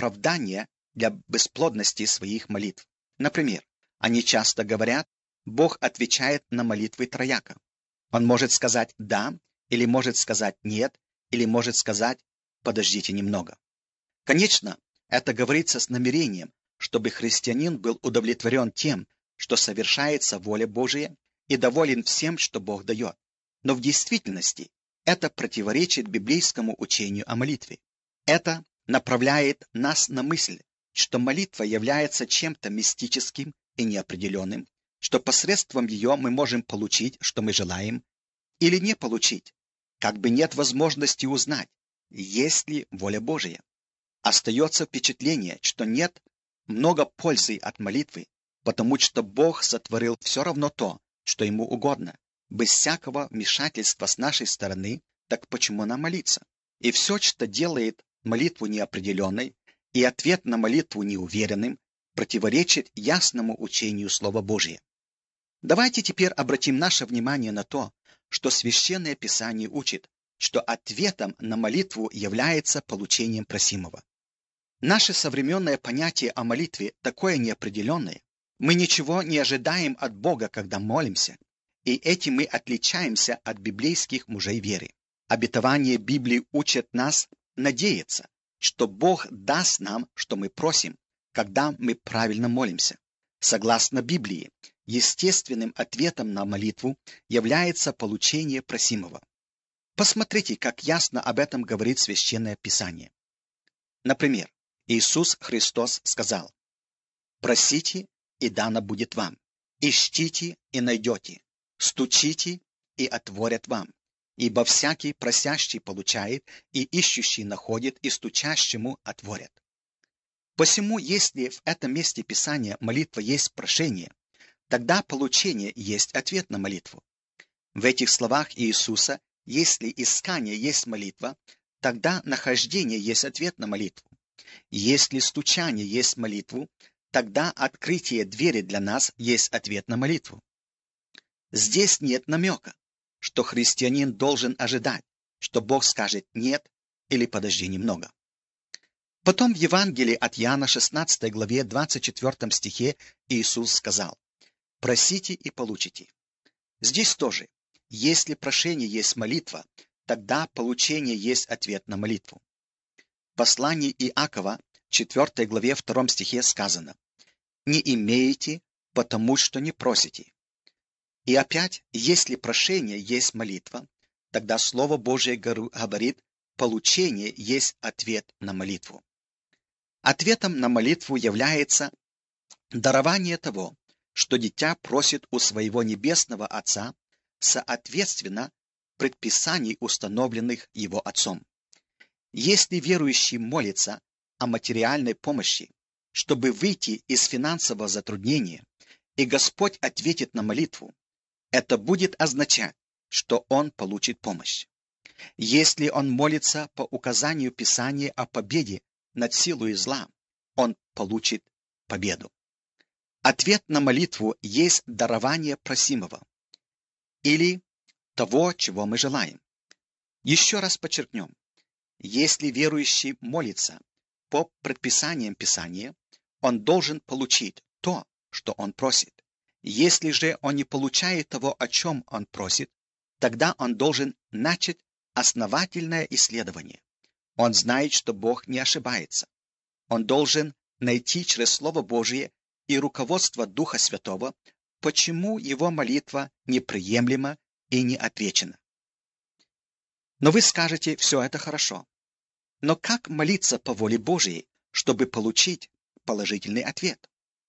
оправдание для бесплодности своих молитв. Например, они часто говорят: Бог отвечает на молитвы трояко. Он может сказать «да», или может сказать «нет», или может сказать «подождите немного». Конечно, это говорится с намерением, чтобы христианин был удовлетворен тем, что совершается воля Божия, и доволен всем, что Бог дает. Но в действительности это противоречит библейскому учению о молитве. Это направляет нас на мысль, что молитва является чем-то мистическим и неопределенным, что посредством ее мы можем получить, что мы желаем, или не получить, как бы нет возможности узнать, есть ли воля Божия. Остается впечатление, что нет много пользы от молитвы, потому что Бог сотворил все равно то, что Ему угодно, без всякого вмешательства с нашей стороны. Так почему нам молиться? И все, что делает молитву неопределенной и ответ на молитву неуверенным, противоречит ясному учению Слова Божия. Давайте теперь обратим наше внимание на то, что Священное Писание учит, что ответом на молитву является получением просимого. Наше современное понятие о молитве такое неопределенное. Мы ничего не ожидаем от Бога, когда молимся, и этим мы отличаемся от библейских мужей веры. Обетование Библии учит нас надеяться, что Бог даст нам, что мы просим, когда мы правильно молимся. Согласно Библии, естественным ответом на молитву является получение просимого. Посмотрите, как ясно об этом говорит Священное Писание. Например, Иисус Христос сказал: «Просите, и дано будет вам, ищите, и найдете, стучите, и отворят вам. Ибо всякий просящий получает, и ищущий находит, и стучащему отворят». Посему, если в этом месте Писания молитва есть прошение, тогда получение есть ответ на молитву. В этих словах Иисуса, если искание есть молитва, тогда нахождение есть ответ на молитву. Если стучание есть молитву, тогда открытие двери для нас есть ответ на молитву. Здесь нет намека, что христианин должен ожидать, что Бог скажет «нет» или «подожди немного». Потом в Евангелии от Иоанна 16 главе 24 стихе Иисус сказал: «Просите и получите». Здесь тоже, если прошение есть молитва, тогда получение есть ответ на молитву. В послании Иакова, 4 главе 2 стихе сказано: «Не имеете, потому что не просите». И опять, если прошение есть молитва, тогда Слово Божие говорит: получение есть ответ на молитву. Ответом на молитву является дарование того, что дитя просит у своего Небесного Отца, соответственно предписаний, установленных его Отцом. Если верующий молится о материальной помощи, чтобы выйти из финансового затруднения, и Господь ответит на молитву, это будет означать, что он получит помощь. Если он молится по указанию Писания о победе над силой зла, он получит победу. Ответ на молитву есть дарование просимого или того, чего мы желаем. Еще раз подчеркнем, если верующий молится по предписаниям Писания, он должен получить то, что он просит. Если же он не получает того, о чем он просит, тогда он должен начать основательное исследование. Он знает, что Бог не ошибается. Он должен найти через Слово Божие и руководство Духа Святого, почему его молитва неприемлема и не отвечена. Но вы скажете: все это хорошо. Но как молиться по воле Божией, чтобы получить положительный ответ?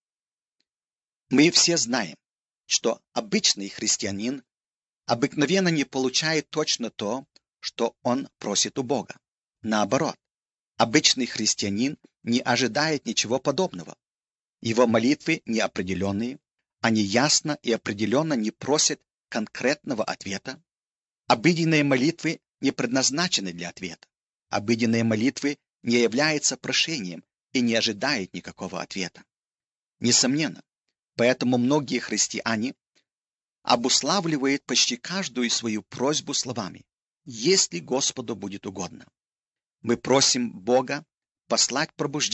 Мы все знаем, что обычный христианин обыкновенно не получает точно то, что он просит у Бога. Наоборот, обычный христианин не ожидает ничего подобного. Его молитвы неопределенные, они ясно и определенно не просят конкретного ответа. Обыденные молитвы не предназначены для ответа. Обыденные молитвы не являются прошением и не ожидают никакого ответа. Несомненно, поэтому многие христиане обуславливают почти каждую свою просьбу словами: «Если Господу будет угодно». Мы просим Бога послать пробуждение